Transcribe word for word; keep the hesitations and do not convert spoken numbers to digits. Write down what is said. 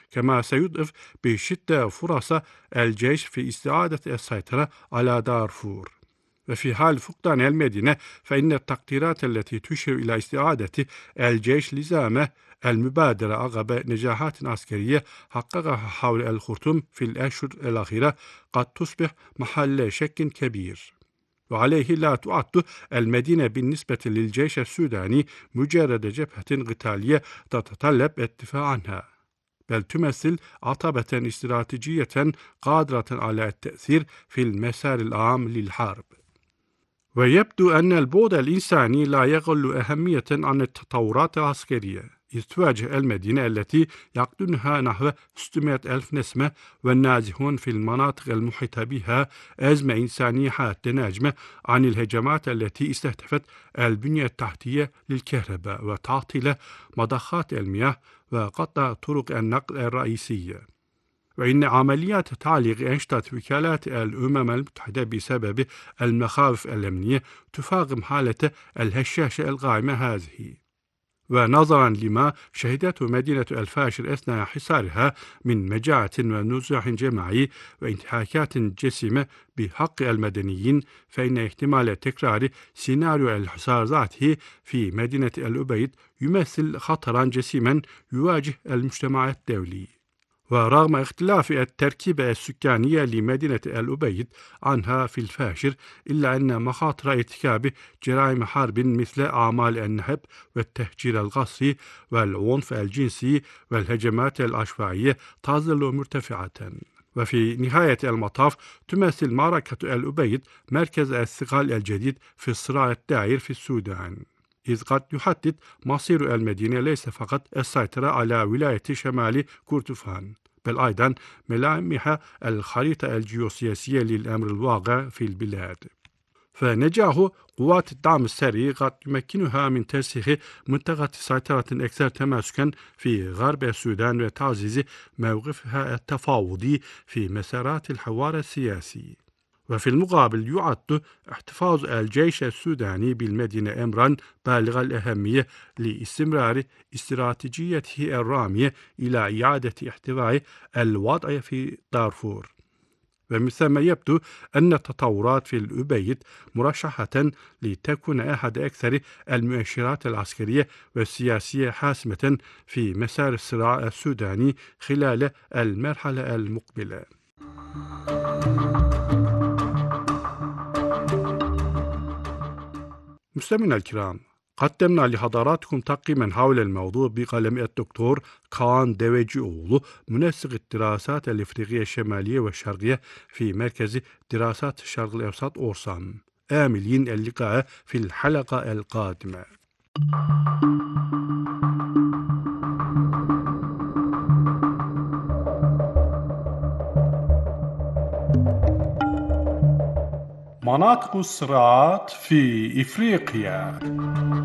كما سيضعف بشدة فرص الجيش في استعادة السيطرة على دارفور. وفي حال فقدان المدينة فإن التقديرات التي تشير إلى استعادة الجيش لزامه المبادرة عقب نجاحات عسكرية حققها حول الخرطوم في الأشهر الأخيرة قد تصبح محل شك كبير. وعليه لا تعد المدينة بالنسبة للجيش السوداني مجرد جبهة قتالية تتطلب الدفاع عنها، بل تمثل عتبة استراتيجية قادرة على التأثير في المسار العام للحرب. ويبدو أن البعد الإنساني لا يقل أهمية عن التطورات العسكرية، إذ تواجه المدينة التي يقطنها نحو ستمائة ألف نسمة والنازحون في المناطق المحيطة بها أزمة إنسانية حادة ناجمة عن الهجمات التي استهدفت البنية التحتية للكهرباء وتعطيل مضخات المياه وقطع طرق النقل الرئيسية. وإن عمليات تعليق أنشطة وكالات الأمم المتحدة بسبب المخاوف الأمنية تفاقم حالة الهشاشة القائمة هذه. ونظرا لما شهدته مدينة الفاشر أثناء حصارها من مجاعة ونزوح جماعي وانتهاكات جسيمة بحق المدنيين، فإن احتمال تكرار سيناريو الحصار ذاته في مدينة الأبيض يمثل خطرا جسيما يواجه المجتمع الدولي. ورغم اختلاف التركيبة السكانية لمدينة الأبيض عنها في الفاشر، إلا أن مخاطر ارتكاب جرائم حرب مثل أعمال النهب والتهجير القسري والعنف الجنسي والهجمات العشوائية تظل مرتفعة. وفي نهاية المطاف تمثل معركة الأبيض مركز الثقل الجديد في الصراع الدائر في السودان، إذ قد يحدد مصير المدينة ليس فقط السيطرة على ولاية شمال كردفان، بل أيضا ملامح الخريطة الجيوسياسية للأمر الواقع في البلاد. فنجاح قوات الدعم السري قد يمكنها من ترسيخ منطقة سيطرة أكثر تماسكا في غرب السودان وتعزيز موقفها التفاوضي في مسارات الحوار السياسي. وفي المقابل يعد احتفاظ الجيش السوداني بالمدينة أمرا بالغ الأهمية لاستمرار استراتيجيته الرامية إلى إعادة احتواء الوضع في دارفور. ومن ثم يبدو أن التطورات في الأبيض مرشحة لتكون أحد أكثر المؤشرات العسكرية والسياسية حاسمة في مسار الصراع السوداني خلال المرحلة المقبلة. مستمعينا الكرام، قدمنا لحضراتكم تقييما حول الموضوع بقلم الدكتور كان ديويجيوغلو، منسق الدراسات الإفريقية الشمالية والشرقية في مركز دراسات الشرق الأوسط أورسام. آملين اللقاء في الحلقة القادمة. مناطق الصراعات في إفريقيا.